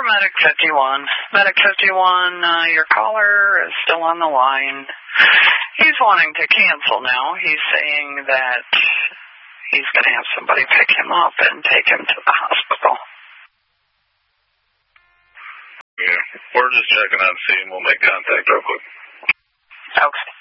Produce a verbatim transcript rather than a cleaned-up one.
Medic fifty-one. Medic fifty-one, uh, your caller is still on the line. He's wanting to cancel now. He's saying that he's going to have somebody pick him up and take him to the hospital. Yeah, we're just checking on, seeing. We'll make contact real quick. Okay.